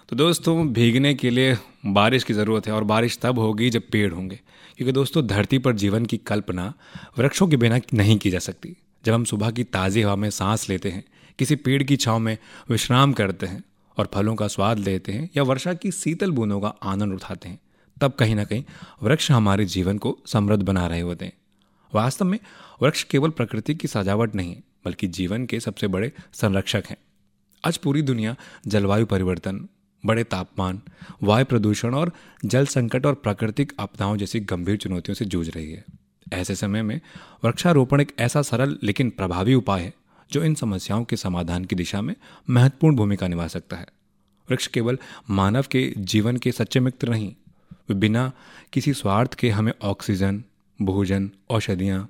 तो दोस्तों, भीगने के लिए बारिश की ज़रूरत है और बारिश तब होगी जब पेड़ होंगे। क्योंकि दोस्तों, धरती पर जीवन की कल्पना वृक्षों के बिना नहीं की जा सकती। जब हम सुबह की ताज़ी हवा में सांस लेते हैं, किसी पेड़ की छांव में विश्राम करते हैं और फलों का स्वाद लेते हैं या वर्षा की शीतल बूंदों का आनंद उठाते हैं, तब कहीं ना कहीं वृक्ष हमारे जीवन को समृद्ध बना रहे होते हैं। वास्तव में वृक्ष केवल प्रकृति की सजावट नहीं है, बल्कि जीवन के सबसे बड़े संरक्षक हैं। आज पूरी दुनिया जलवायु परिवर्तन, बड़े तापमान, वायु प्रदूषण और जल संकट और प्राकृतिक आपदाओं जैसी गंभीर चुनौतियों से जूझ रही है। ऐसे समय में वृक्षारोपण एक ऐसा सरल लेकिन प्रभावी उपाय है जो इन समस्याओं के समाधान की दिशा में महत्वपूर्ण भूमिका निभा सकता है। वृक्ष केवल मानव के जीवन के सच्चे मित्र नहीं, वे बिना किसी स्वार्थ के हमें ऑक्सीजन, भोजन, औषधियाँ,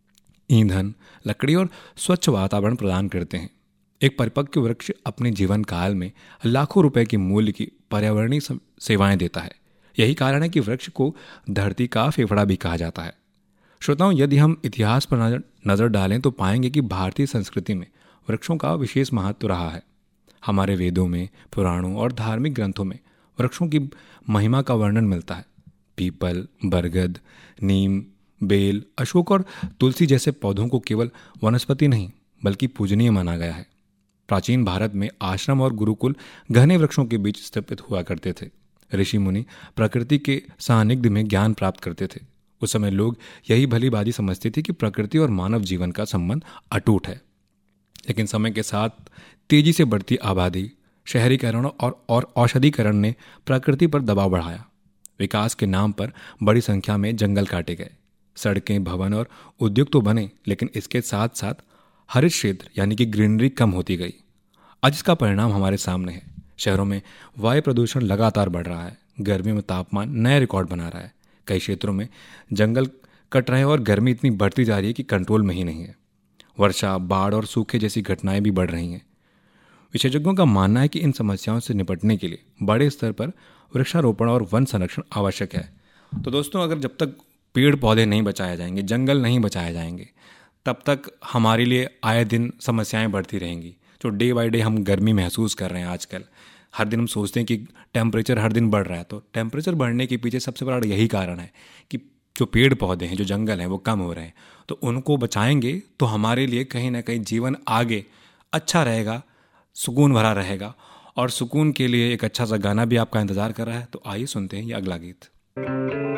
ईंधन, लकड़ी और स्वच्छ वातावरण प्रदान करते हैं। एक परिपक्व वृक्ष अपने जीवन काल में लाखों रुपए की मूल्य की पर्यावरणीय सेवाएं देता है। यही कारण है कि वृक्ष को धरती का फेफड़ा भी कहा जाता है। श्रोताओं, यदि हम इतिहास पर नजर डालें तो पाएंगे कि भारतीय संस्कृति में वृक्षों का विशेष महत्व रहा है। हमारे वेदों में, पुराणों और धार्मिक ग्रंथों में वृक्षों की महिमा का वर्णन मिलता है। पीपल, बरगद, नीम, बेल, अशोक और तुलसी जैसे पौधों को केवल वनस्पति नहीं बल्कि पूजनीय माना गया है। प्राचीन भारत में आश्रम और गुरुकुल घने वृक्षों के बीच स्थापित हुआ करते थे। ऋषि मुनि प्रकृति के सानिध्य में ज्ञान प्राप्त करते थे। उस समय लोग यही भली भांति समझते थे कि प्रकृति और मानव जीवन का संबंध अटूट है। लेकिन समय के साथ तेजी से बढ़ती आबादी, शहरीकरण और औषधीकरण ने प्रकृति पर दबाव बढ़ाया। विकास के नाम पर बड़ी संख्या में जंगल काटे गए। सड़कें, भवन और उद्योग तो बने, लेकिन इसके साथ साथ हरित क्षेत्र यानी कि ग्रीनरी कम होती गई। आज इसका परिणाम हमारे सामने है। शहरों में वायु प्रदूषण लगातार बढ़ रहा है। गर्मियों में तापमान नए रिकॉर्ड बना रहा है। कई क्षेत्रों में जंगल कट रहे हैं और गर्मी इतनी बढ़ती जा रही है कि कंट्रोल में ही नहीं है। वर्षा, बाढ़ और सूखे जैसी घटनाएं भी बढ़ रही हैं। विशेषज्ञों का मानना है कि इन समस्याओं से निपटने के लिए बड़े स्तर पर वृक्षारोपण और वन संरक्षण आवश्यक है। तो दोस्तों, अगर जब तक पेड़ पौधे नहीं बचाए जाएंगे, जंगल नहीं बचाए जाएंगे, तब तक हमारे लिए आए दिन समस्याएं बढ़ती रहेंगी। जो डे बाय डे हम गर्मी महसूस कर रहे हैं आजकल, हर दिन हम सोचते हैं कि टेम्परेचर हर दिन बढ़ रहा है। तो टेम्परेचर बढ़ने के पीछे सबसे बड़ा यही कारण है कि जो पेड़ पौधे हैं, जो जंगल हैं, वो कम हो रहे हैं। तो उनको बचाएंगे तो हमारे लिए कहीं ना कहीं जीवन आगे अच्छा रहेगा, सुकून भरा रहेगा। और सुकून के लिए एक अच्छा सा गाना भी आपका इंतज़ार कर रहा है। तो आइए सुनते हैं ये अगला गीत।